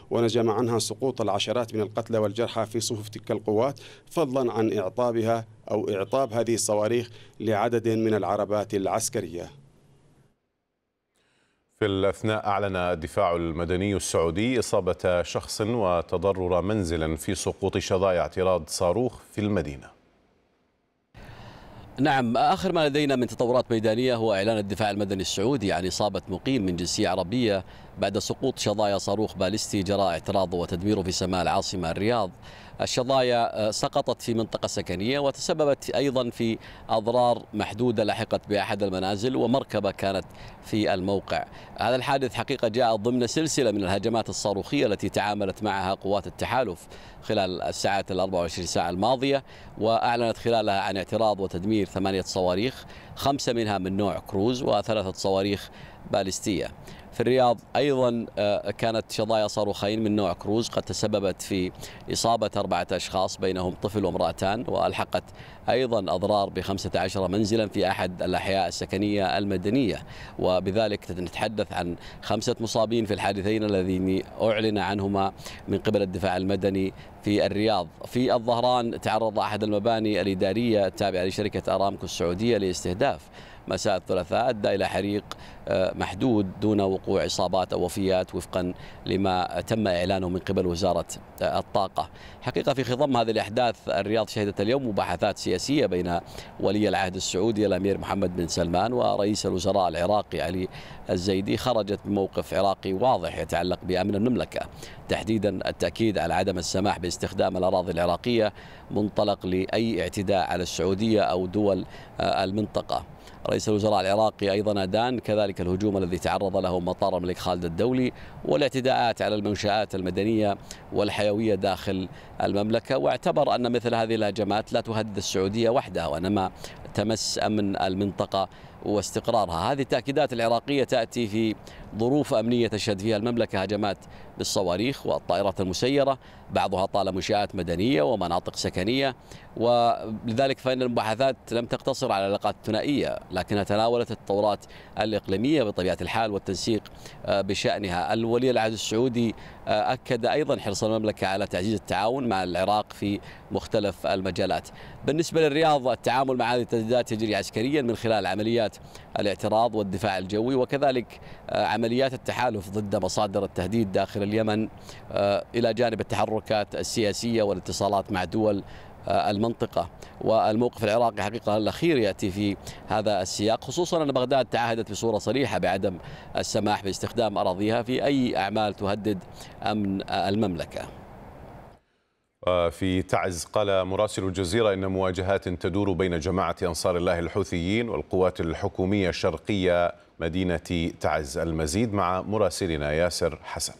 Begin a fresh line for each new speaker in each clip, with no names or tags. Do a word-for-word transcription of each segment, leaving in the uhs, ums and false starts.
ونجم عنها سقوط العشرات من القتلى والجرحى في صفوف تلك القوات، فضلا عن إعطابها أو إعطاب هذه الصواريخ لعدد من العربات العسكرية.
في الأثناء أعلن الدفاع المدني السعودي إصابة شخص وتضرر منزل في سقوط شظايا اعتراض صاروخ في المدينة.
نعم، آخر ما لدينا من تطورات ميدانية هو إعلان الدفاع المدني السعودي عن إصابة مقيم من جنسية عربية بعد سقوط شظايا صاروخ باليستي جراء اعتراضه وتدميره في سماء العاصمة الرياض. الشظايا سقطت في منطقة سكنية وتسببت أيضا في أضرار محدودة لحقت بأحد المنازل ومركبة كانت في الموقع. هذا الحادث حقيقة جاء ضمن سلسلة من الهجمات الصاروخية التي تعاملت معها قوات التحالف خلال الساعات الأربع وعشرين ساعة الماضية، وأعلنت خلالها عن اعتراض وتدمير ثمانية صواريخ، خمسة منها من نوع كروز وثلاثة صواريخ باليستية. في الرياض أيضا كانت شظايا صاروخين من نوع كروز قد تسببت في إصابة أربعة أشخاص بينهم طفل وامرأتان، وألحقت أيضا أضرار بخمسة عشر منزلا في أحد الأحياء السكنية المدنية، وبذلك نتحدث عن خمسة مصابين في الحادثين الذين أعلن عنهما من قبل الدفاع المدني في الرياض. في الظهران تعرض أحد المباني الإدارية التابعة لشركة أرامكو السعودية لاستهداف مساء الثلاثاء، أدى إلى حريق محدود دون وقوع إصابات أو وفيات وفقا لما تم إعلانه من قبل وزارة الطاقة. حقيقة في خضم هذه الأحداث الرياض شهدت اليوم مباحثات سياسية بين ولي العهد السعودي الأمير محمد بن سلمان ورئيس الوزراء العراقي علي الزيدي، خرجت بموقف عراقي واضح يتعلق بأمن المملكة، تحديدا التأكيد على عدم السماح باستخدام الأراضي العراقية منطلق لأي اعتداء على السعودية أو دول المنطقة. رئيس الوزراء العراقي أيضا أدان كذلك الهجوم الذي تعرض له مطار الملك خالد الدولي والاعتداءات على المنشآت المدنية والحيوية داخل المملكة، واعتبر أن مثل هذه الهجمات لا تهدد السعودية وحدها وإنما تمس أمن المنطقة واستقرارها. هذه التأكيدات العراقية تأتي في ظروف أمنية تشهد فيها المملكة هجمات بالصواريخ والطائرات المسيرة، بعضها طال منشآت مدنية ومناطق سكنية، ولذلك فإن المباحثات لم تقتصر على العلاقات الثنائية لكنها تناولت التطورات الإقليمية بطبيعة الحال والتنسيق بشأنها. الولي العهد السعودي أكد أيضا حرص المملكة على تعزيز التعاون مع العراق في مختلف المجالات. بالنسبة للرياض التعامل مع هذه التهديدات يجري عسكريا من خلال عمليات الاعتراض والدفاع الجوي وكذلك عمليات التحالف ضد مصادر التهديد داخل اليمن، إلى جانب التحركات السياسية والاتصالات مع دول المنطقة. والموقف العراقي حقيقة الأخير يأتي في هذا السياق، خصوصا أن بغداد تعهدت بصورة صريحة بعدم السماح باستخدام أراضيها في أي أعمال تهدد أمن المملكة.
في تعز قال مراسل الجزيرة إن مواجهات تدور بين جماعة أنصار الله الحوثيين والقوات الحكومية شرقية مدينة تعز. المزيد مع مراسلنا ياسر حسن.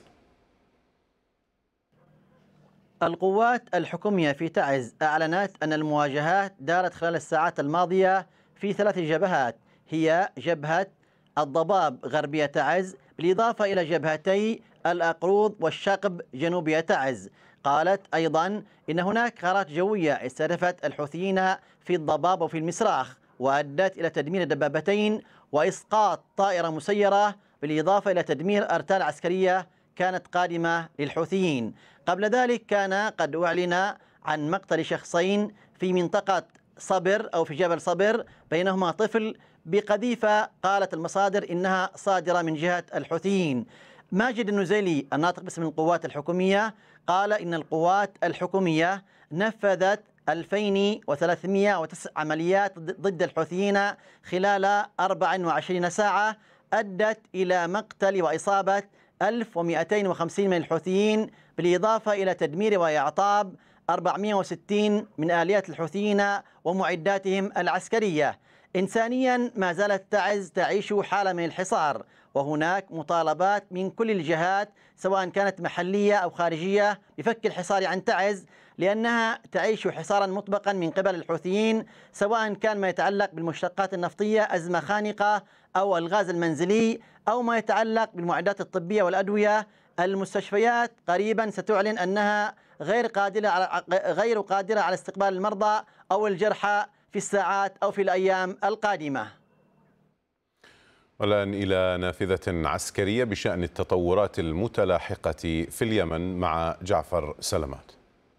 القوات الحكومية في تعز أعلنت أن المواجهات دارت خلال الساعات الماضية في ثلاث جبهات، هي جبهة الضباب غربية تعز بالإضافة إلى جبهتي الأقروض والشقب جنوبية تعز. قالت أيضا إن هناك غارات جوية استهدفت الحوثيين في الضباب وفي المسراخ وأدت إلى تدمير دبابتين وإسقاط طائرة مسيرة بالإضافة إلى تدمير أرتال عسكرية كانت قادمة للحوثيين. قبل ذلك كان قد أعلن عن مقتل شخصين في منطقة صبر أو في جبل صبر، بينهما طفل بقذيفة قالت المصادر إنها صادرة من جهة الحوثيين. ماجد النزيلي الناطق باسم القوات الحكومية قال إن القوات الحكومية نفذت ألفين وثلاثمئة وتسع عمليات ضد الحوثيين خلال أربع وعشرين ساعة أدت إلى مقتل وإصابة ألف ومئتين وخمسين من الحوثيين بالإضافة إلى تدمير وإعطاب أربعمئة وستين من آليات الحوثيين ومعداتهم العسكرية. إنسانيا ما زالت تعز تعيش حالة من الحصار، وهناك مطالبات من كل الجهات سواء كانت محلية أو خارجية بفك الحصار عن تعز، لأنها تعيش حصارا مطبقا من قبل الحوثيين، سواء كان ما يتعلق بالمشتقات النفطية أزمة خانقة أو الغاز المنزلي أو ما يتعلق بالمعدات الطبية والأدوية. المستشفيات قريبا ستعلن أنها غير قادرة على غير قادرة على استقبال المرضى أو الجرحى في الساعات أو في الأيام القادمة.
والآن إلى نافذة عسكرية بشأن التطورات المتلاحقة في اليمن مع جعفر سلامات.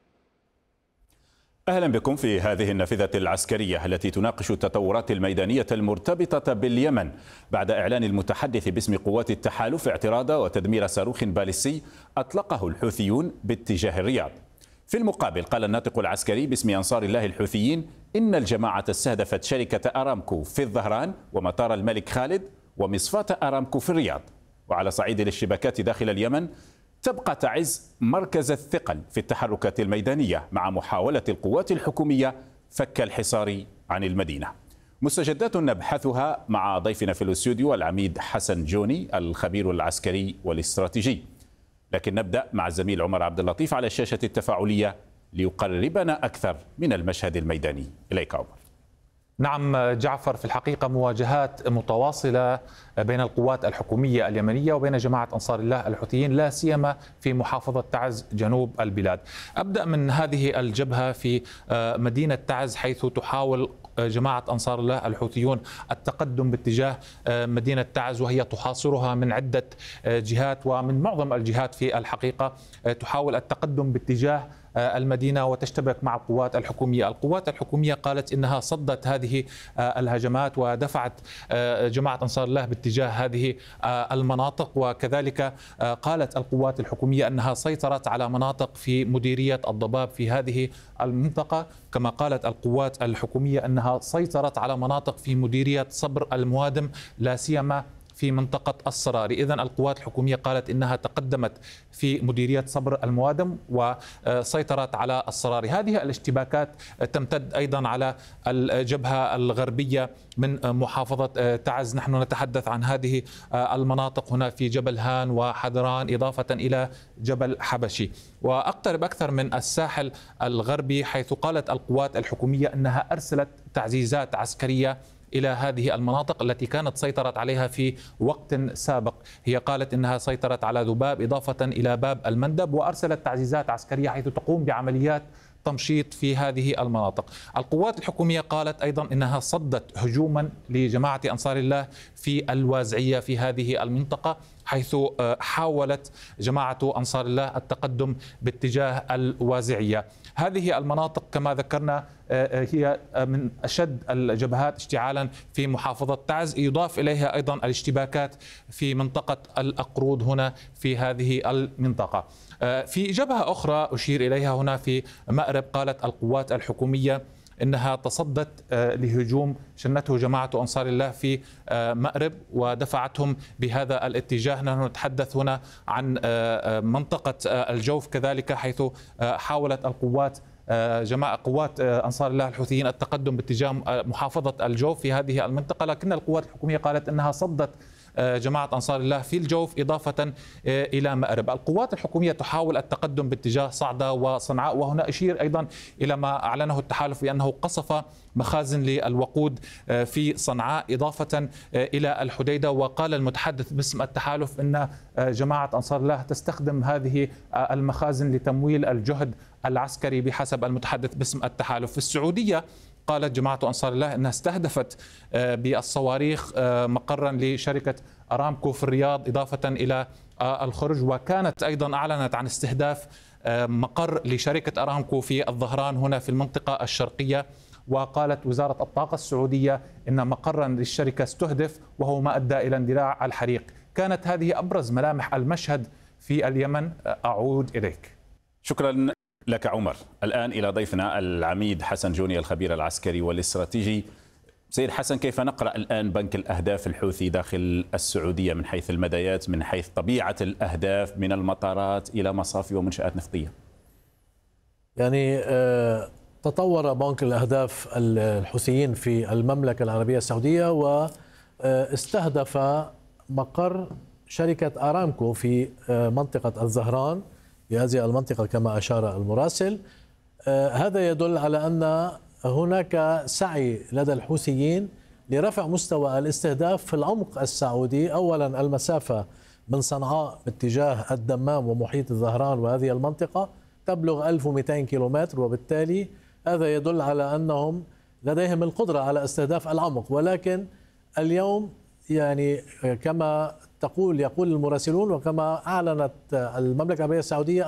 أهلا بكم في هذه النافذة العسكرية التي تناقش التطورات الميدانية المرتبطة باليمن بعد إعلان المتحدث باسم قوات التحالف اعتراض وتدمير صاروخ باليستي أطلقه الحوثيون باتجاه الرياض. في المقابل قال الناطق العسكري باسم أنصار الله الحوثيين إن الجماعة استهدفت شركة أرامكو في الظهران ومطار الملك خالد ومصفاة أرامكو في الرياض. وعلى صعيد الاشتباكات داخل اليمن تبقى تعز مركز الثقل في التحركات الميدانية مع محاولة القوات الحكومية فك الحصار عن المدينة. مستجدات نبحثها مع ضيفنا في الاستوديو العميد حسن جوني الخبير العسكري والاستراتيجي. لكن نبدأ مع الزميل عمر عبد اللطيف على الشاشة التفاعلية ليقربنا أكثر من المشهد الميداني. إليك عمر.
نعم جعفر، في الحقيقة مواجهات متواصلة بين القوات الحكومية اليمنية وبين جماعة أنصار الله الحوثيين لا سيما في محافظة تعز جنوب البلاد. أبدأ من هذه الجبهة في مدينة تعز حيث تحاول جماعة أنصار الله الحوثيون التقدم باتجاه مدينة تعز وهي تحاصرها من عدة جهات ومن معظم الجهات في الحقيقة تحاول التقدم باتجاه المدينة وتشتبك مع القوات الحكومية. القوات الحكومية قالت إنها صدت هذه الهجمات ودفعت جماعة أنصار الله باتجاه هذه المناطق، وكذلك قالت القوات الحكومية أنها سيطرت على مناطق في مديرية الضباب في هذه المنطقة، كما قالت القوات الحكومية أنها سيطرت على مناطق في مديرية صبر الموادم لا سيما في منطقة الصراري. إذن القوات الحكومية قالت إنها تقدمت في مديرية صبر الموادم وسيطرت على الصراري. هذه الاشتباكات تمتد أيضا على الجبهة الغربية من محافظة تعز. نحن نتحدث عن هذه المناطق هنا في جبل هان وحدران إضافة إلى جبل حبشي. وأقترب أكثر من الساحل الغربي حيث قالت القوات الحكومية أنها أرسلت تعزيزات عسكرية إلى هذه المناطق التي كانت سيطرت عليها في وقت سابق. هي قالت إنها سيطرت على ذباب إضافة إلى باب المندب وأرسلت تعزيزات عسكرية حيث تقوم بعمليات تمشيط في هذه المناطق. القوات الحكومية قالت أيضا إنها صدت هجوما لجماعة أنصار الله في الوازعية في هذه المنطقة حيث حاولت جماعة أنصار الله التقدم باتجاه الوازعية. هذه المناطق كما ذكرنا هي من أشد الجبهات اشتعالا في محافظة تعز، يضاف إليها أيضا الاشتباكات في منطقة الأقرود هنا في هذه المنطقة. في جبهة أخرى أشير إليها هنا في مأرب قالت القوات الحكومية إنها تصدت لهجوم شنته جماعة أنصار الله في مأرب ودفعتهم بهذا الاتجاه. نحن نتحدث هنا عن منطقة الجوف كذلك حيث حاولت القوات جماعة قوات أنصار الله الحوثيين التقدم باتجاه محافظة الجوف في هذه المنطقة، لكن القوات الحكومية قالت أنها صدت جماعة أنصار الله في الجوف إضافة إلى مأرب. القوات الحكومية تحاول التقدم باتجاه صعدة وصنعاء، وهنا أشير أيضا إلى ما أعلنه التحالف بأنه قصف مخازن للوقود في صنعاء إضافة إلى الحديدة. وقال المتحدث باسم التحالف أن جماعة أنصار الله تستخدم هذه المخازن لتمويل الجهد العسكري بحسب المتحدث باسم التحالف. في السعودية قالت جماعة أنصار الله أنها استهدفت بالصواريخ مقرا لشركة أرامكو في الرياض إضافة إلى الخرج، وكانت أيضا أعلنت عن استهداف مقر لشركة أرامكو في الظهران هنا في المنطقة الشرقية. وقالت وزارة الطاقة السعودية أن مقرا للشركة استهدف وهو ما أدى إلى اندلاع الحريق. كانت هذه أبرز ملامح المشهد في اليمن. أعود إليك.
شكرا لك عمر. الآن إلى ضيفنا العميد حسن جوني الخبير العسكري والاستراتيجي. سيد حسن، كيف نقرأ الآن بنك الأهداف الحوثي داخل السعودية من حيث المدايات، من حيث طبيعة الأهداف من المطارات إلى مصافي ومنشآت نفطية؟
يعني تطور بنك الأهداف الحوثيين في المملكة العربية السعودية واستهدف مقر شركة أرامكو في منطقة الزهران في هذه المنطقة كما أشار المراسل. هذا يدل على أن هناك سعي لدى الحوثيين لرفع مستوى الاستهداف في العمق السعودي. أولا المسافة من صنعاء باتجاه الدمام ومحيط الظهران وهذه المنطقة تبلغ ألف ومئتين كيلومتر، وبالتالي هذا يدل على أنهم لديهم القدرة على استهداف العمق. ولكن اليوم يعني كما تقول يقول المراسلون وكما أعلنت المملكة العربية السعودية